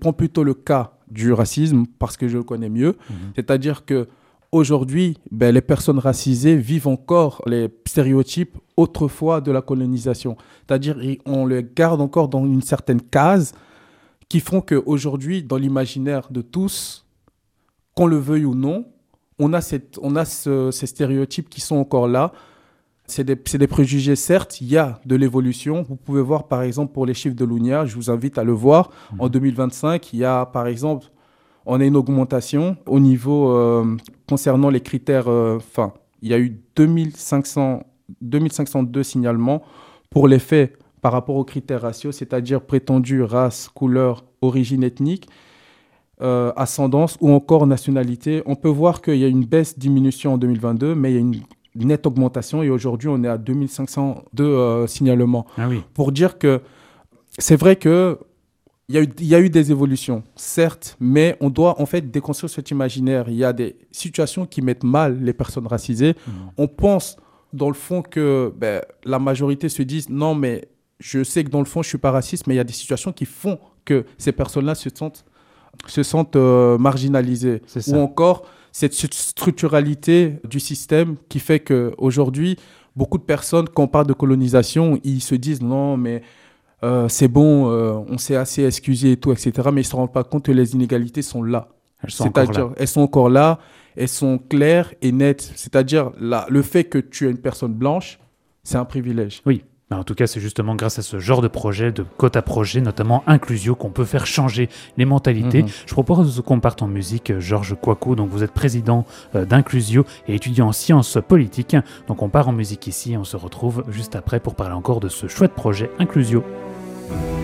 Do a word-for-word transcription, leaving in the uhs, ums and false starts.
prends plutôt le cas du racisme parce que je le connais mieux. Mmh. C'est-à-dire que aujourd'hui, ben, les personnes racisées vivent encore les stéréotypes autrefois de la colonisation. C'est-à-dire qu'on les garde encore dans une certaine case qui font qu'aujourd'hui, dans l'imaginaire de tous, qu'on le veuille ou non, on a, cette, on a ce, ces stéréotypes qui sont encore là. C'est des, c'est des préjugés, certes, il y a de l'évolution. Vous pouvez voir, par exemple, pour les chiffres de l'U N I A, je vous invite à le voir. Mmh. En deux mille vingt-cinq, il y a, par exemple, on a une augmentation au niveau euh, concernant les critères. Enfin, euh, il y a eu deux mille cinq cents, deux mille cinq cent deux signalements pour les faits par rapport aux critères raciaux, c'est-à-dire prétendue race, couleur, origine ethnique, euh, ascendance ou encore nationalité. On peut voir qu'il y a une baisse, diminution en deux mille vingt-deux, mais il y a une nette augmentation et aujourd'hui, on est à deux mille cinq cent deux euh, signalements. Ah oui. Pour dire que c'est vrai que Il y, a eu, il y a eu des évolutions, certes, mais on doit en fait déconstruire cet imaginaire. Il y a des situations qui mettent mal les personnes racisées. Mmh. On pense dans le fond que ben, la majorité se dise « Non, mais je sais que dans le fond, je ne suis pas raciste, mais il y a des situations qui font que ces personnes-là se sentent, se sentent euh, marginalisées. » Ou encore cette structuralité du système qui fait qu'aujourd'hui, beaucoup de personnes, quand on parle de colonisation, ils se disent « Non, mais… » Euh, c'est bon, euh, on s'est assez excusé et tout, et cetera. Mais ils ne se rendent pas compte que les inégalités sont là. Elles sont C'est-à-dire, encore là. Elles sont encore là, elles sont claires et nettes. C'est-à-dire, la, le fait que tu es une personne blanche, c'est un privilège. Oui. En tout cas, c'est justement grâce à ce genre de projet, de quota projet, notamment Inclusio, qu'on peut faire changer les mentalités. Mmh. Je propose qu'on parte en musique. Georges Kouakou, donc vous êtes président euh, d'Inclusio et étudiant en sciences politiques. Donc on part en musique ici et on se retrouve juste après pour parler encore de ce chouette projet Inclusio.